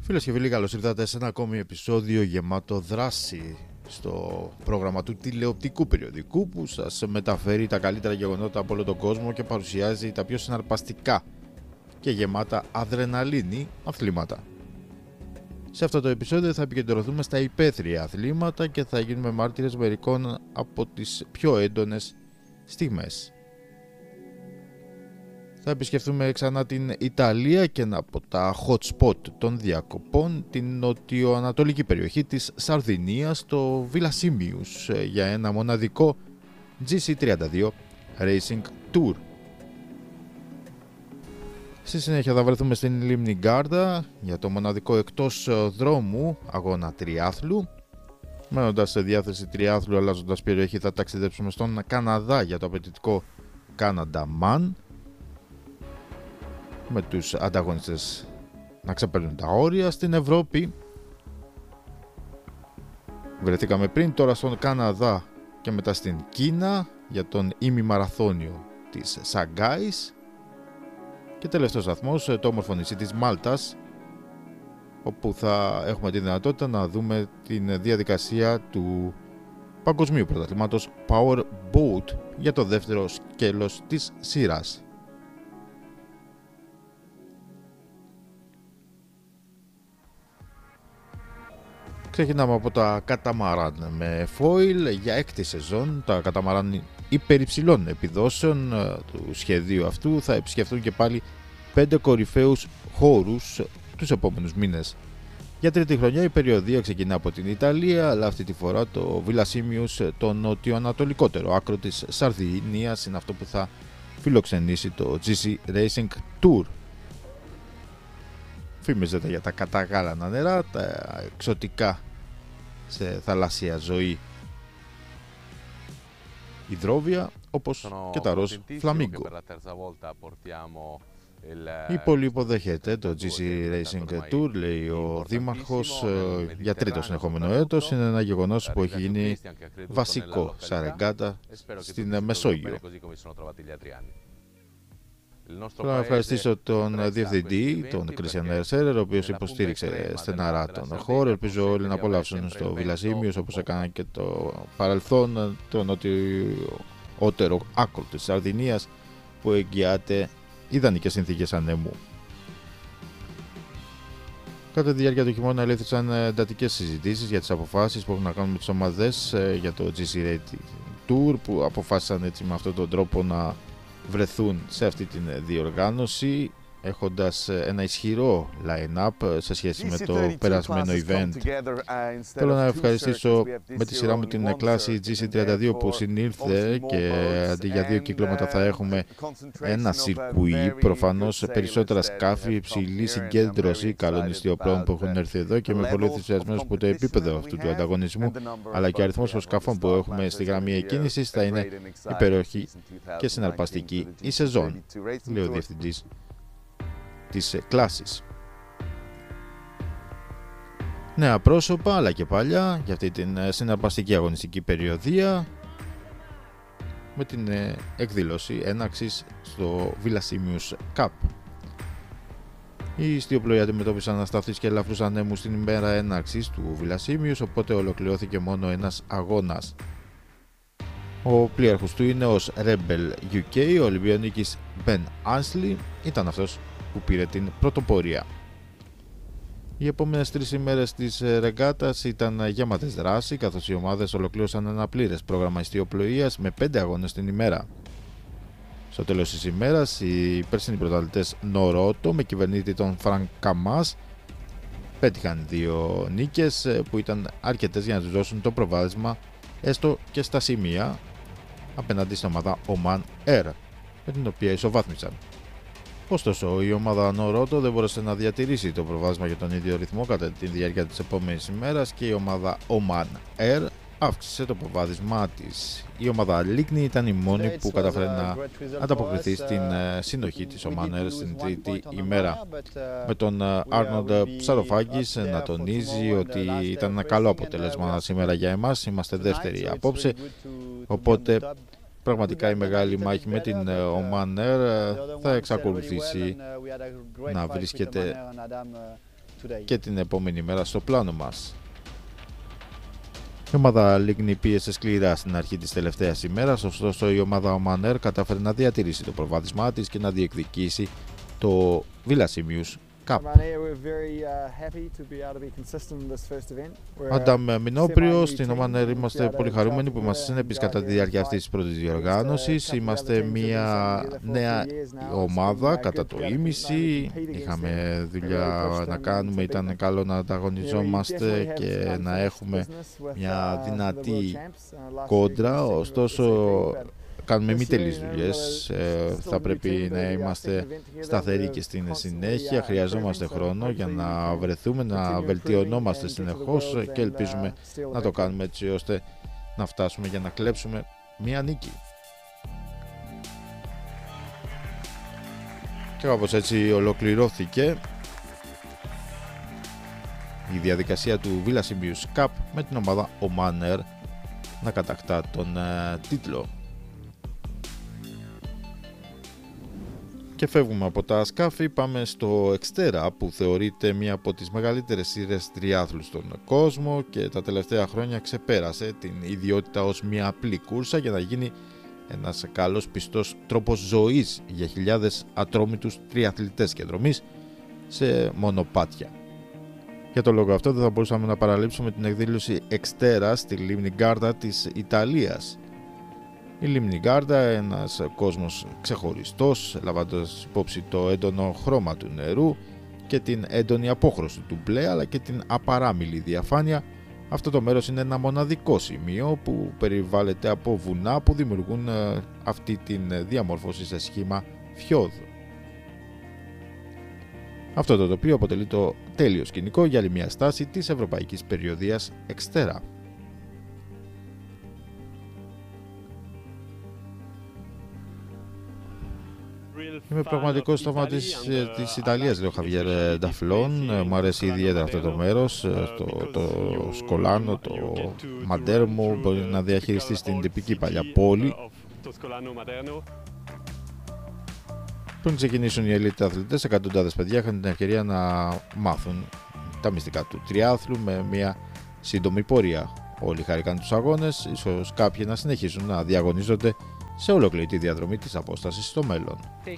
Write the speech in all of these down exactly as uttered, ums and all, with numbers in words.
Φίλες και φίλοι, καλώς ήρθατε σε ένα ακόμη επεισόδιο γεμάτο δράση στο πρόγραμμα του τηλεοπτικού περιοδικού που σας μεταφέρει τα καλύτερα γεγονότα από όλο τον κόσμο και παρουσιάζει τα πιο συναρπαστικά και γεμάτα αδρεναλίνη αθλήματα. Σε αυτό το επεισόδιο θα επικεντρωθούμε στα υπαίθρια αθλήματα και θα γίνουμε μάρτυρες μερικών από τις πιο έντονες στιγμές. Θα επισκεφθούμε ξανά την Ιταλία και ένα από τα hot spot των διακοπών, την νοτιοανατολική περιοχή της Σαρδινίας, το Villa Simius, για ένα μοναδικό τζι σι τριάντα δύο Racing Tour. Στη συνέχεια θα βρεθούμε στην λίμνη Γκάρντα για το μοναδικό εκτός δρόμου αγώνα τριάθλου. Μένοντας σε διάθεση τριάθλου, αλλάζοντας περιοχή, θα ταξιδέψουμε στον Καναδά για το απαιτητικό Canada Man, με τους ανταγωνιστές να ξεπερνούν τα όρια. Στην Ευρώπη βρεθήκαμε πριν, τώρα στον Καναδά και μετά στην Κίνα για τον ημιμαραθώνιο της Σαγκάης και τελευταίος σταθμός το όμορφο νησί της Μάλτας, όπου θα έχουμε τη δυνατότητα να δούμε την διαδικασία του παγκοσμίου πρωταθλήματος Power Boat για το δεύτερο σκέλος της σειράς. Ξεκινάμε από τα καταμαράν με foil για έκτη σεζόν. Τα καταμαράν υπερυψηλών επιδόσεων του σχεδίου αυτού θα επισκεφτούν και πάλι πέντε κορυφαίους χώρους τους επόμενους μήνες. Για τρίτη χρονιά η περιοδία ξεκινά από την Ιταλία, αλλά αυτή τη φορά το Villa Simius, το νοτιοανατολικότερο άκρο της Σαρδινίας, είναι αυτό που θα φιλοξενήσει το τζι σι Racing Tour. Φημίζεται για τα καταγάλανα νερά, τα εξωτικά σε θαλάσσια ζωή υδρόβια, όπως και τα ροζ φλαμίγκο. Η πόλη υποδέχεται το τζι σι Racing Tour, λέει ο δήμαρχος, για τρίτο συνεχόμενο έτος. Είναι ένα γεγονός που έχει γίνει βασικό σαν ρεγκάτα στην Μεσόγειο. Θέλω να ευχαριστήσω τον διευθυντή, τον Κρίστιαν Ερσέρερ, ο οποίος υποστήριξε στεναρά τον χώρο. Ελπίζω όλοι να απολαύσουν στο Villa Simius, όπως έκαναν και το παρελθόν, το νοτιότερο άκρο της Σαρδινίας, που εγγυάται ιδανικές συνθήκες ανέμου. Κατά τη διάρκεια του χειμώνα ελήφθησαν εντατικές συζητήσεις για τις αποφάσεις που έχουν να κάνουν με τις ομάδες για το τζι σι Racing Tour, που αποφάσισαν έτσι με αυτόν τον τρόπο να βρεθούν σε αυτή την διοργάνωση, έχοντας ένα ισχυρό line-up σε σχέση με το περασμένο event. Θέλω να ευχαριστήσω με τη σειρά μου την κλάση τζι σι τριάντα δύο που συνήλθε, και αντί για δύο κυκλώματα θα έχουμε ένα σιρκουί, προφανώς περισσότερα σκάφη, υψηλή συγκέντρωση καλών ιστιοπλών που έχουν έρθει εδώ, και είμαι πολύ ενθουσιασμένος που το επίπεδο αυτού του ανταγωνισμού αλλά και ο αριθμός των σκαφών που έχουμε στη γραμμή εκκίνησης θα είναι υπέροχη και συναρπαστική η σεζόν, λέει ο διευθυντής της κλάσης. Νέα πρόσωπα αλλά και παλιά για αυτή την συναρπαστική αγωνιστική περιοδία, με την εκδήλωση έναξης στο Villa Simius Cup. Οι ιστιοπλοίοι αντιμετώπισαν ανασταθείς και ελαφρούς ανέμους την ημέρα έναξης του Villa Simius, οπότε ολοκληρώθηκε μόνο ένας αγώνας. Ο πλοίαρχος του είναι ως Rebel γιου κέι, ο Ολυμπιονίκης Ben Ansley ήταν αυτός που πήρε την πρωτοπορία. Οι επόμενες τρεις ημέρες της ρεγκάτας ήταν γεμάτες δράση, καθώς οι ομάδες ολοκλήρωσαν ένα πλήρες πρόγραμμα ιστιοπλοείας με πέντε αγώνες την ημέρα. Στο τέλος της ημέρας, οι περσινοί πρωταθλητές Νορότο με κυβερνήτη τον Φρανκ Καμάς πέτυχαν δύο νίκες που ήταν αρκετές για να τους δώσουν το προβάδισμα έστω και στα σημεία απέναντι στην ομάδα Oman Air, με την οποία ισοβάθμισαν. Ωστόσο, η ομάδα Νορότο δεν μπόρεσε να διατηρήσει το προβάδισμα για τον ίδιο ρυθμό κατά τη διάρκεια της επόμενης ημέρας, και η ομάδα Oman Air αύξησε το προβάδισμά της. Η ομάδα Λίκνη ήταν η μόνη που καταφέρει να ανταποκριθεί στην συνοχή της Oman Air στην τρίτη ημέρα, με τον Άρνοντ Ψαροφάκης να τονίζει ότι ήταν ένα καλό αποτέλεσμα σήμερα για εμάς, είμαστε δεύτεροι απόψε, οπότε πραγματικά η μεγάλη μάχη με την Oman Air θα εξακολουθήσει να βρίσκεται και την επόμενη μέρα στο πλάνο μας. Η ομάδα Λίγνη πίεσε σκληρά στην αρχή της τελευταίας ημέρας, ωστόσο η ομάδα Oman Air κατάφερε να διατηρήσει το προβάδισμά της και να διεκδικήσει το Villasimius Cup. Άνταμ Μινόπριο, στην Oman Air είμαστε πολύ χαρούμενοι που είμαστε συνεπείς κατά τη διάρκεια αυτής της πρώτης διοργάνωσης. Είμαστε μια νέα ομάδα κατά το ίμιση. Είχαμε δουλειά να κάνουμε, ήταν καλό να ανταγωνιζόμαστε και να έχουμε μια δυνατή κόντρα. Ωστόσο, κάνουμε μη τελείς δουλειές, ε, θα πρέπει να είμαστε σταθεροί και στην συνέχεια, χρειαζόμαστε χρόνο για να βρεθούμε, να βελτιωνόμαστε συνεχώς και ελπίζουμε να το κάνουμε έτσι ώστε να φτάσουμε για να κλέψουμε μία νίκη. Και κάπως έτσι ολοκληρώθηκε η διαδικασία του Villasimius Cup με την ομάδα Oman Air να κατακτά τον ε, τίτλο. Και φεύγουμε από τα σκάφη, πάμε στο Xterra που θεωρείται μία από τις μεγαλύτερες σειρές τριάθλου στον κόσμο και τα τελευταία χρόνια ξεπέρασε την ιδιότητα ως μία απλή κούρσα για να γίνει ένας καλός πιστός τρόπος ζωής για χιλιάδες ατρόμητους τριαθλητές και δρομείς σε μονοπάτια. Για τον λόγο αυτό δεν θα μπορούσαμε να παραλείψουμε την εκδήλωση Xterra στη λίμνη Γκάρντα της Ιταλίας. Η λίμνη Γκάρντα, ένας κόσμος ξεχωριστός, λαμβάνοντας υπόψη το έντονο χρώμα του νερού και την έντονη απόχρωση του μπλε αλλά και την απαράμιλη διαφάνεια. Αυτό το μέρος είναι ένα μοναδικό σημείο που περιβάλλεται από βουνά που δημιουργούν αυτή την διαμόρφωση σε σχήμα φιόδου. Αυτό το τοπίο αποτελεί το τέλειο σκηνικό για άλλη μια στάση της ευρωπαϊκής περιοδίας Xterra. Είμαι πραγματικός στόμα της, της Ιταλίας, λέει ο Χαβιέρ Νταφλόν. Μου αρέσει ιδιαίτερα αυτό το μέρος, το, το Σκολάνο, το Μαντέρμο. Μπορεί να διαχειριστεί στην τυπική παλιά πόλη. Πριν ξεκινήσουν οι ελίτ αθλητές, εκατοντάδες παιδιά είχαν την ευκαιρία να μάθουν τα μυστικά του τριάθλου με μια σύντομη πορεία. Όλοι χάρηκαν τους αγώνες, ίσως κάποιοι να συνεχίσουν να διαγωνίζονται σε ολόκληρη τη διαδρομή της απόστασης στο μέλλον.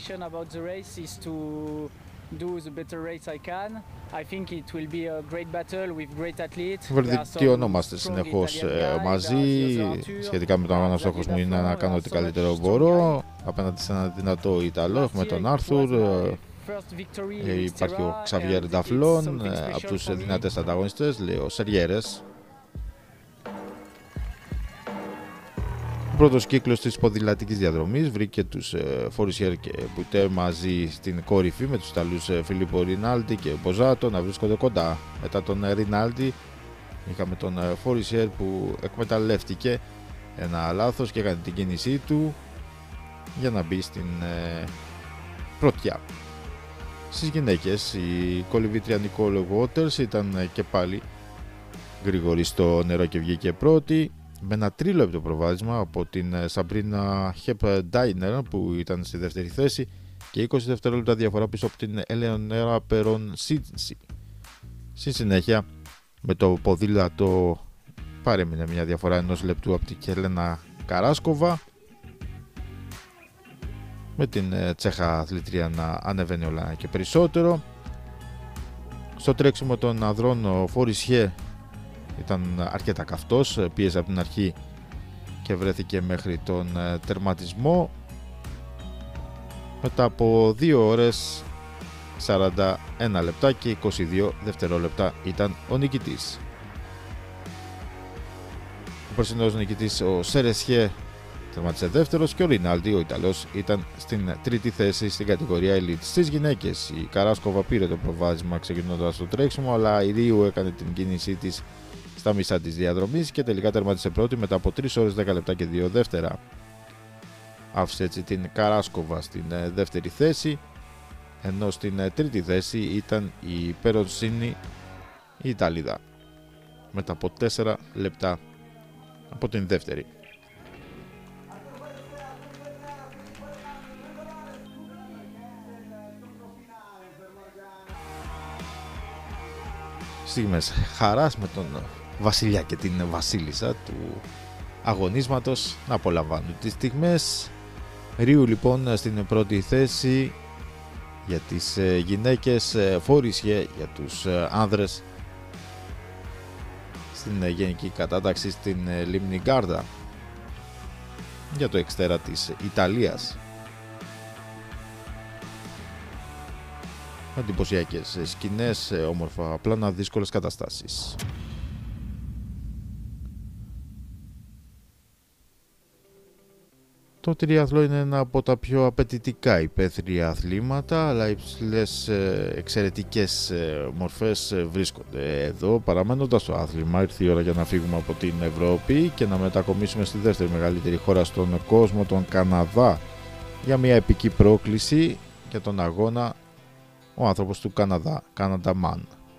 Βελτιωνόμαστε συνεχώς μαζί. Σχετικά με τον αγώνα, στόχος μου είναι να κάνω ό,τι καλύτερο μπορώ. Απέναντι σε έναν δυνατό Ιταλό έχουμε τον Άρθουρ. Υπάρχει ο Ξαβιέρ Νταφλόν. Από τους δυνατές ανταγωνιστές λέει ο Σεριέρες. Ο πρώτος κύκλος της ποδηλατικής διαδρομής βρήκε τους Φορισιέρ και Μπουτέ μαζί στην κορυφή με τους Ιταλούς Φιλίππο Ρινάλντι και Μποζάτο να βρίσκονται κοντά. Μετά τον Ρινάλντι είχαμε τον Φορισιέρ που εκμεταλλεύτηκε ένα λάθος και έκανε την κίνησή του για να μπει στην ε, πρωτιά. Στις γυναίκες η κολυβήτρια Νικόλ Waters ήταν και πάλι γρήγορη στο νερό και βγήκε πρώτη με ένα τρίλεπτο προβάδισμα από την Σαμπρίνα Χεπντάινερ που ήταν στη δεύτερη θέση και είκοσι δευτερόλεπτα διαφορά πίσω από την Ελεονέρα Περόν Σίντσι. Στη συνέχεια με το ποδήλατο παρέμεινε μια διαφορά ενός λεπτού από την Κελένα Καράσκοβα, με την Τσέχα αθλητρία να ανεβαίνει όλα και περισσότερο. Στο τρέξιμο των ανδρών ο Φορισιέ ήταν αρκετά καυτός, πίεζε από την αρχή και βρέθηκε μέχρι τον τερματισμό. Μετά από δύο ώρες σαράντα ένα λεπτά και είκοσι δύο δευτερόλεπτα ήταν ο νικητής. Ο περσινός νικητής ο Σερεσιέ τερμάτισε δεύτερος και ο Ρινάλντι, ο Ιταλός, ήταν στην τρίτη θέση στην κατηγορία Elite. Στις γυναίκες η Καράσκοβα πήρε το προβάδισμα ξεκινώντας το τρέξιμο, αλλά η Ρίου έκανε την κίνησή της στα μισά της διαδρομής και τελικά τερμάτισε πρώτη μετά από τρεις ώρες δέκα λεπτά και δύο δεύτερα. Άφησε έτσι την Καράσκοβα στην δεύτερη θέση, ενώ στην τρίτη θέση ήταν η Περονσίνη, η Ιταλίδα, μετά από τέσσερα λεπτά από την δεύτερη. στιγμές χαράς με τον βασιλιά και την βασίλισσα του αγωνίσματος να απολαμβάνουν τις στιγμές. Ρίου λοιπόν στην πρώτη θέση για τις γυναίκες, Φορισιέ για τους άνδρες στην γενική κατάταξη στην λίμνη Γκάρδα για το εξτέρα της Ιταλίας. Εντυπωσιακές σκηνές, όμορφα πλάνα, δύσκολες καταστάσεις. Το τριάθλο είναι ένα από τα πιο απαιτητικά υπαίθρια αθλήματα, αλλά υψηλές εξαιρετικές μορφές βρίσκονται εδώ. Παραμένοντας το άθλημα, ήρθε η ώρα για να φύγουμε από την Ευρώπη και να μετακομίσουμε στη δεύτερη μεγαλύτερη χώρα στον κόσμο, τον Καναδά, για μια επική πρόκληση για τον αγώνα ο άνθρωπος του Καναδά, Canada Man.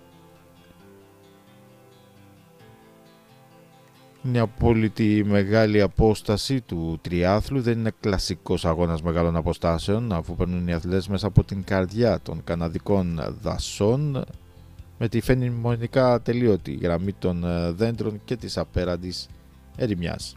Μια απόλυτη μεγάλη απόσταση του τριάθλου, δεν είναι κλασικός αγώνας μεγάλων αποστάσεων, αφού περνούν οι αθλητές μέσα από την καρδιά των καναδικών δασών με τη φαινομενικά ατελείωτη γραμμή των δέντρων και της απέραντης ερημιάς.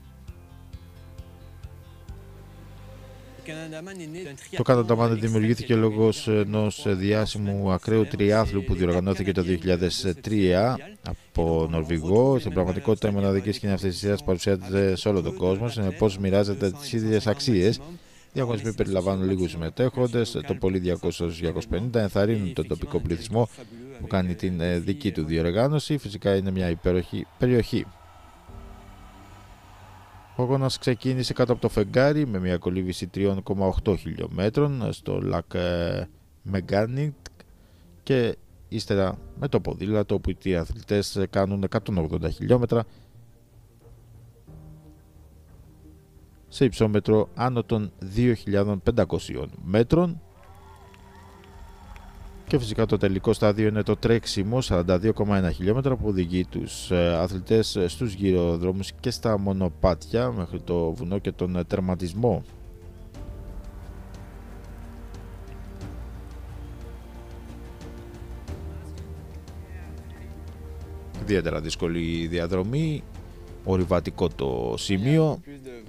Το Canada Man δημιουργήθηκε λόγω ενός διάσημου ακραίου τριάθλου που διοργανώθηκε το δύο χιλιάδες τρία από Νορβηγό. Στην πραγματικότητα η μοναδική σκηνή αυτής της σειράς παρουσιάζεται σε όλο τον κόσμο, συνεπώς μοιράζεται τις ίδιες αξίες. Οι διαγωνισμοί περιλαμβάνουν λίγους συμμετέχοντες, το πολύ διακόσια με διακόσια πενήντα, ενθαρρύνουν τον τοπικό πληθυσμό που κάνει την δική του διοργάνωση. Φυσικά είναι μια υπέροχη περιοχή. Ο αγώνας ξεκίνησε κάτω από το φεγγάρι με μια κολύμβηση τρία κόμμα οκτώ χιλιόμετρων στο Λακ Μεγκάνικ και ύστερα με το ποδήλατο, όπου οι αθλητές κάνουν εκατόν ογδόντα χιλιόμετρα σε υψόμετρο άνω των δύο χιλιάδες πεντακόσιων μέτρων. Και φυσικά το τελικό στάδιο είναι το τρέξιμο σαράντα δύο κόμμα ένα χιλιόμετρα που οδηγεί τους αθλητές στους γυροδρόμους και στα μονοπάτια μέχρι το βουνό και τον τερματισμό. Ιδιαίτερα δύσκολη διαδρομή, ορειβατικό το σημείο.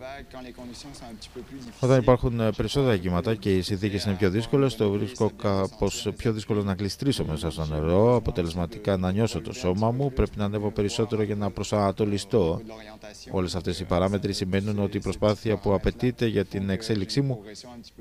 Όταν υπάρχουν περισσότερα κύματα και οι συνθήκες είναι πιο δύσκολες, το βρίσκω κάπως πιο δύσκολο να γλιστρήσω μέσα στο νερό, αποτελεσματικά να νιώσω το σώμα μου, πρέπει να ανέβω περισσότερο για να προσανατολιστώ. Όλες αυτές οι παράμετροι σημαίνουν ότι η προσπάθεια που απαιτείται για την εξέλιξή μου